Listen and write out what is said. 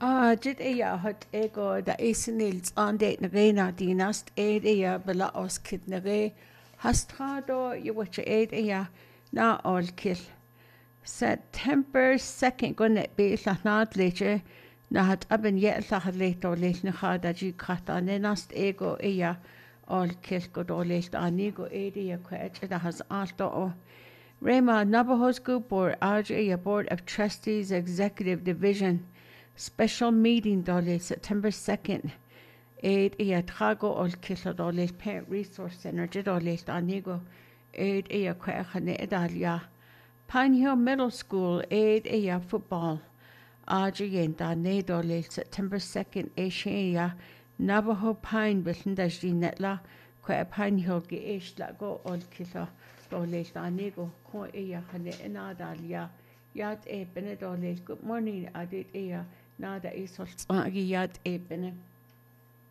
Jid hat ego da esenils an deit na réna dínast éad bela os kid na ré hastrado you watch éad na all kill. September 2nd gonne be lachnad leche na hat abin yet lachad leto lech na chada ji kata nenast ego all kill go do lech anigo éad kwetch da has alto o. Rema Navajo School Board Board of Trustees Executive Division Special Meeting dole September 2nd. Aid trago ol killa dole Parent Resource Center dole anigo aid kwechane edalia. Pine Hill Middle School aid football. Yen da ne dole September 2nd Navajo Pine Bishindaji netla kwe Pine Hill ge go ol killa. Good morning, Adit Nada is yad ebene.